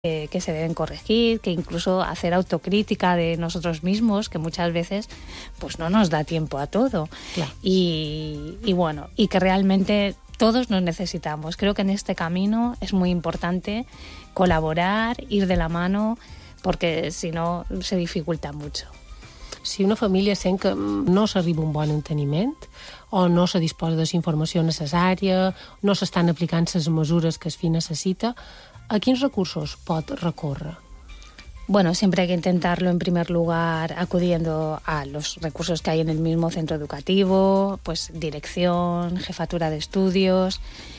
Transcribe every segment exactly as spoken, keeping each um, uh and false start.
eh, que se deben corregir, que incluso hacer autocrítica de nosotros mismos, que muchas veces pues no nos da tiempo a todo. Claro. Y, y bueno, y que realmente todos nos necesitamos. Creo que en este camino es muy importante colaborar, ir de la mano, porque si no se dificulta mucho. Si una família sent que no s'arriba a un bon enteniment o no se disposa de la informació necessària, no s'estan aplicant les mesures que es fi necessita, a quins recursos pot recórrer? Bueno, siempre hay que intentarlo en primer lugar acudiendo a los recursos que hay en el mismo centro educativo, pues dirección, jefatura de estudios.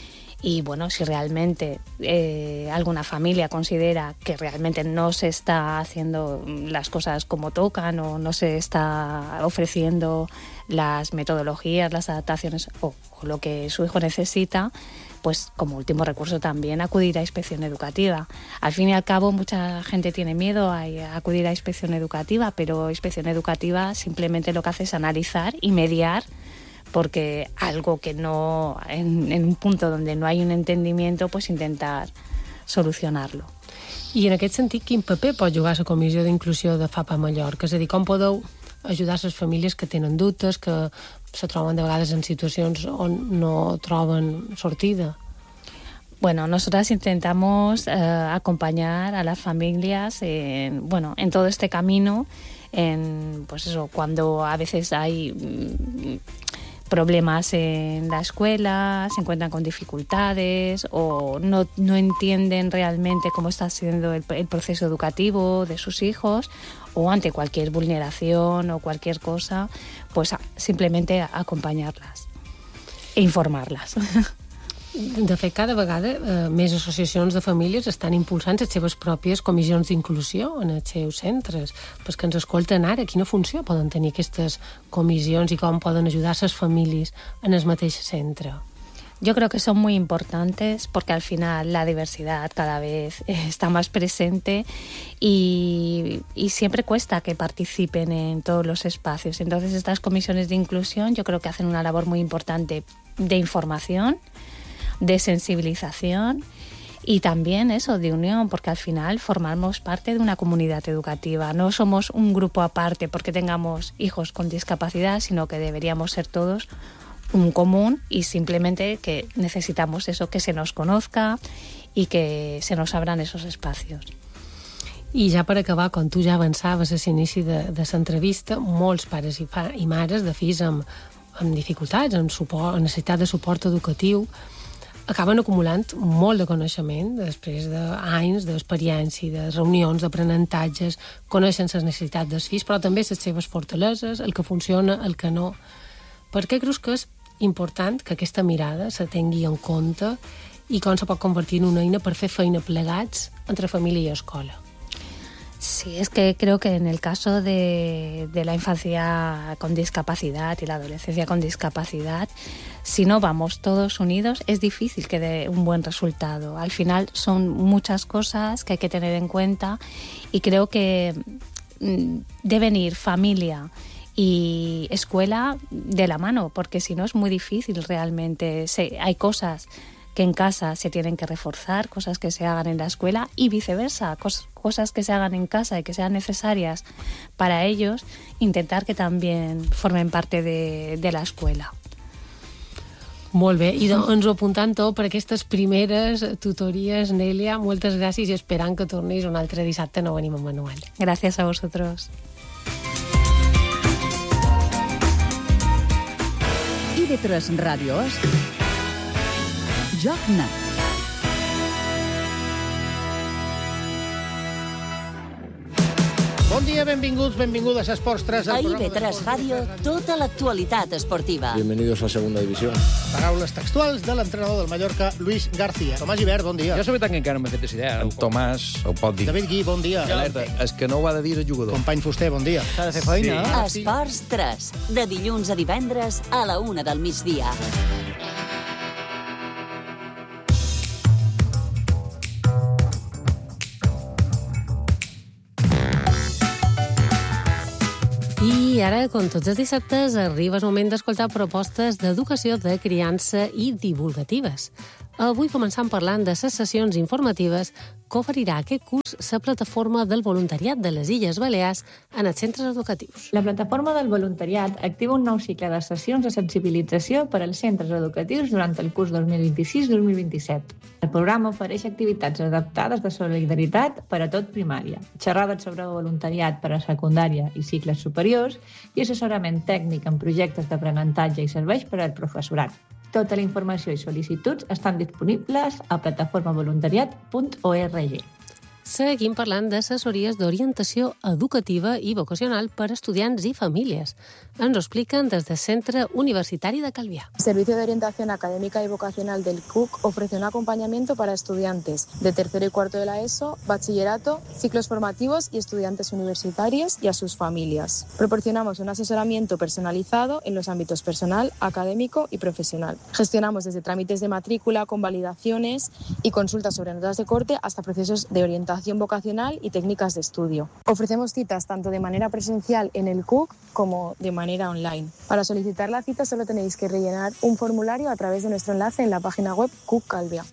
Y bueno, si realmente eh, alguna familia considera que realmente no se está haciendo las cosas como tocan o no se está ofreciendo las metodologías, las adaptaciones o, o lo que su hijo necesita, pues como último recurso también acudir a inspección educativa. Al fin y al cabo mucha gente tiene miedo a, a acudir a inspección educativa, pero inspección educativa simplemente lo que hace es analizar y mediar, porque algo que no, en, en un punto donde no hay un entendimiento, pues intentar solucionarlo. I en aquest sentit, quin paper pot jugar la Comissió d'Inclusió de FAPA Mallorca? És a dir, com podeu ajudar les famílies que tenen dubtes, que se troben de vegades en situacions on no troben sortida? Bueno, nosotras intentamos eh, acompañar a las familias en, bueno, en todo este camino, en, pues eso, cuando a veces hay mmm, problemas en la escuela, se encuentran con dificultades o no, no entienden realmente cómo está siendo el, el proceso educativo de sus hijos, o ante cualquier vulneración o cualquier cosa, pues a, simplemente acompañarlas e informarlas. De fet, cada vegada eh, més associacions de famílies estan impulsant les seves pròpies comissions d'inclusió en els seus centres. Pues que ens escolten ara, quina funció poden tenir aquestes comissions i com poden ajudar les famílies en el mateix centre? Yo creo que son muy importantes porque al final la diversidad cada vez está más presente y, y siempre cuesta que participen en todos los espacios. Entonces estas comisiones de inclusión yo creo que hacen una labor muy importante de información, de sensibilización y también eso, de unión, porque al final formamos parte de una comunidad educativa. No somos un grupo aparte porque tengamos hijos con discapacidad, sino que deberíamos ser todos un común y simplemente que necesitamos eso, que se nos conozca y que se nos abran esos espacios. I ja per acabar, com tu ja avançaves a l'inici de, de l'entrevista, molts pares i, fa, i mares de fills amb, amb dificultats, amb, suport, amb necessitat de suport educatiu, acaben acumulant molt de coneixement després d'anys d'experiència, de reunions, d'aprenentatges, coneixen les necessitats dels fills, però també les seves fortaleses, el que funciona, el que no. Per què creus que és important que aquesta mirada se tingui en compte i com se pot convertir en una eina per fer feina plegats entre família i escola? Sí, es que creo que en el caso de, de la infancia con discapacidad y la adolescencia con discapacidad, si no vamos todos unidos, es difícil que dé un buen resultado. Al final son muchas cosas que hay que tener en cuenta y creo que deben ir familia y escuela de la mano, porque si no es muy difícil realmente. Se, hay cosas que en casa se tienen que reforzar, cosas que se hagan en la escuela y viceversa, cos, cosas que se hagan en casa y que sean necesarias para ellos, intentar que también formen parte de, de la escuela. Molt bé, i doncs ens ho apuntant tot per aquestes primeres tutories, Nèlia. Moltes gràcies i esperant que tornis un altre dissabte no venim amb Manuel. Gracias a vosotros. I de tres ràdios, Joc Net. Bon dia, benvinguts, benvingudes a Esports tres. A I B tres Ràdio, tota l'actualitat esportiva. Bienvenidos a Segunda División. Paraules textuals de l'entrenador del Mallorca, Luis García. Tomàs Gibert, bon dia. Jo la veritat que encara no m'he fet idea. En Tomàs ho pot dir. David Gui, bon dia. Alerta, és que no ho ha de dir el jugador. Company Fuster, bon dia. S'ha de fer feina. Sí. Esports tres, de dilluns a divendres a la una del migdia. I ara, com tots els dissabtes, arriba el moment d'escoltar propostes d'educació de criança i divulgatives. Avui començam parlant de les sessions informatives que oferirà aquest curs la plataforma del voluntariat de les Illes Balears en els centres educatius. La plataforma del voluntariat activa un nou cicle de sessions de sensibilització per als centres educatius durant el curs dos mil vint-i-sis dos mil vint-i-set. El programa ofereix activitats adaptades de solidaritat per a tot primària, xerrades sobre voluntariat per a secundària i cicles superiors i assessorament tècnic en projectes d'aprenentatge i serveis per al professorat. Tota la informació i sol·licituds estan disponibles a plataforma voluntariat punt org. Seguim parlant d'assessories d'orientació educativa i vocacional per a estudiants i famílies. Ens ho expliquen des del Centre Universitari de Calvià. El Servicio de Orientación Académica y Vocacional del C U C ofrece un acompañamiento para estudiantes de tercero y cuarto de la ESO, bachillerato, ciclos formativos y estudiantes universitarios y a sus familias. Proporcionamos un asesoramiento personalizado en los ámbitos personal, académico y profesional. Gestionamos desde trámites de matrícula, convalidaciones y consultas sobre notas de corte hasta procesos de orientación vocacional y técnicas de estudio. Ofrecemos citas tanto de manera presencial en el C U C como de manera online. Para solicitar la cita solo tenéis que rellenar un formulario a través de nuestro enlace en la página web C U C Calvià.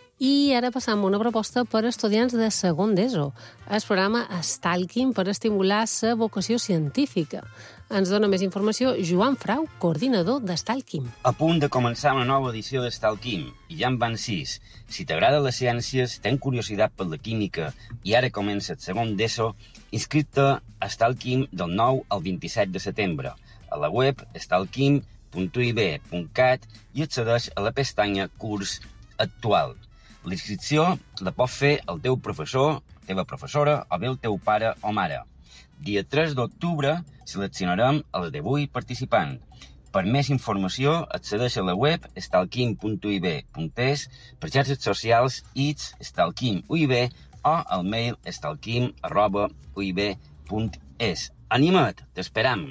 I ara passam a una proposta per a estudiants de segon d'ESO, el programa Stalking per estimular la vocació científica. Ens dona més informació Joan Frau, coordinador de Stalking. A punt de començar una nova edició de Stalking, i ja en van sis. Si t'agraden les ciències, tens curiositat per la química i ara comença el segon d'ESO, inscrit-te a Stalking del nou al vint-i-set de setembre. A la web stalking punt u i be punt cat i accedeix a la pestanya Curs actual. La inscripció la pot fer el teu professor, teva professora o bé el teu pare o mare. Dia tres d'octubre seleccionarem els divuit participants. Per més informació, accedeix a la web stalking punt u i be punt es, per xarxes socials its stalking u i be o al mail stalking arroba u i be punt es. Anima't, t'esperam!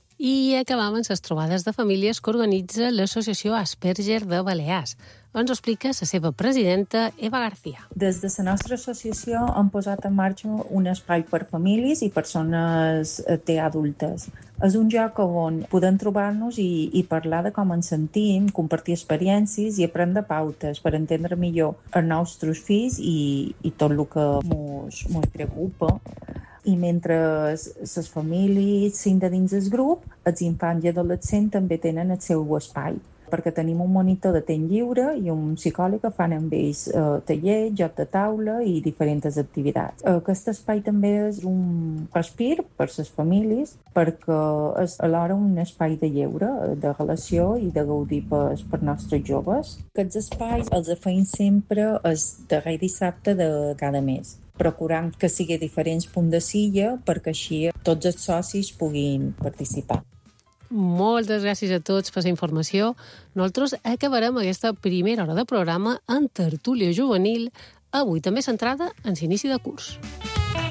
I acabam amb les trobades de famílies que organitza l'Associació Asperger de Balears. Ens ho explica la seva presidenta, Eva García. Des de la nostra associació hem posat en marxa un espai per famílies i persones T adultes. És un lloc on podem trobar-nos i, i parlar de com ens sentim, compartir experiències i aprendre pautes per entendre millor els nostres fills i, i tot el que ens preocupa. I mentre les famílies sind de dins el grup, els infants i adolescents també tenen el seu espai, perquè tenim un monitor de temps lliure i un psicòleg que fan amb ells eh, tallers, joc de taula i diferents activitats. Aquest espai també és un respir per les famílies, perquè és alhora un espai de lleure, de relació i de gaudir per, per nostres joves. Aquests espais els feim sempre el darrer dissabte de cada mes, procurant que sigui diferents punts de silla perquè així tots els socis puguin participar. Moltes gràcies a tots per la informació. Nosaltres acabarem aquesta primera hora de programa en tertúlia juvenil, avui també centrada en l'inici de curs.